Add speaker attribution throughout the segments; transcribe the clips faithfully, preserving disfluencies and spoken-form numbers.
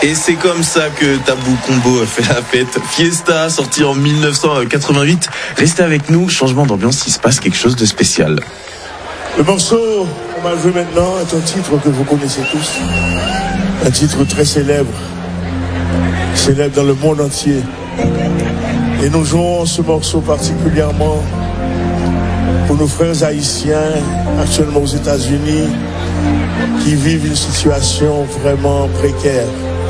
Speaker 1: Et c'est comme ça que Tabou Combo a fait la fête. Fiesta, sorti en mille neuf cent quatre-vingt-huit. Restez avec nous, changement d'ambiance, il se passe quelque chose de spécial.
Speaker 2: Le morceau qu'on va jouer maintenant est un titre que vous connaissez tous. Un titre très célèbre. Célèbre dans le monde entier. Et nous jouons ce morceau particulièrement pour nos frères haïtiens actuellement aux États-Unis qui vivent une situation vraiment précaire.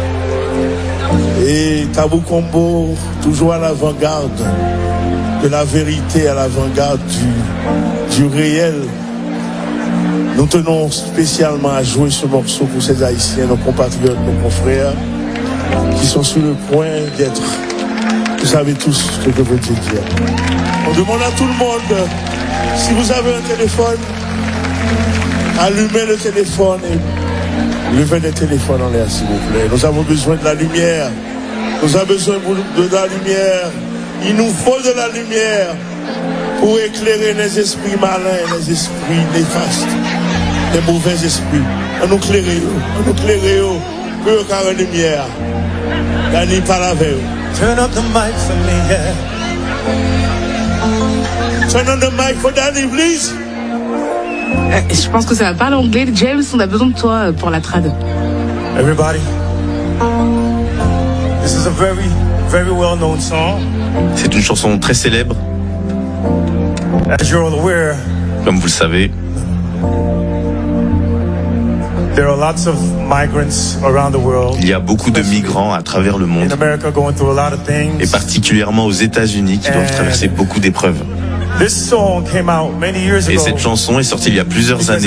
Speaker 2: Et Tabou Combo, toujours à l'avant-garde de la vérité, à l'avant-garde du, du réel. Nous tenons spécialement à jouer ce morceau pour ces Haïtiens, nos compatriotes, nos confrères, qui sont sur le point d'être. Vous savez tous ce que je veux te dire. On demande à tout le monde, si vous avez un téléphone, allumez le téléphone et levez le téléphone en l'air, s'il vous plaît. Nous avons besoin de la lumière. Nous avons besoin de la lumière. Il nous faut de la lumière pour éclairer les esprits malins, les esprits néfastes, les mauvais esprits. On nous éclairer, on nous éclairer, pour car la lumière. La nuit par la veille.
Speaker 3: Turn up the mic for me, yeah.
Speaker 2: Turn on the mic for Danny, please.
Speaker 4: Je pense que ça va parler anglais. James, on a besoin de toi pour la trad.
Speaker 3: Everybody, this is a very, very well-known song.
Speaker 1: C'est une chanson très célèbre.
Speaker 3: As you're all aware,
Speaker 1: comme vous le savez,
Speaker 3: there are lots of migrants around the world.
Speaker 1: Il y a beaucoup de migrants à travers le monde,
Speaker 3: in America going through a lot of things.
Speaker 1: Et particulièrement aux États-Unis qui doivent traverser beaucoup d'épreuves.
Speaker 3: This song came out many years ago.
Speaker 1: Et cette chanson est sortie il y a plusieurs années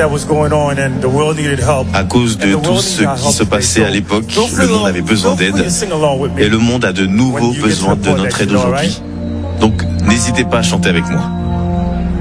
Speaker 1: à cause de tout ce qui se passait à l'époque. Le monde avait besoin d'aide et le monde a de nouveaux besoins de notre aide aujourd'hui. Donc n'hésitez pas à chanter avec moi.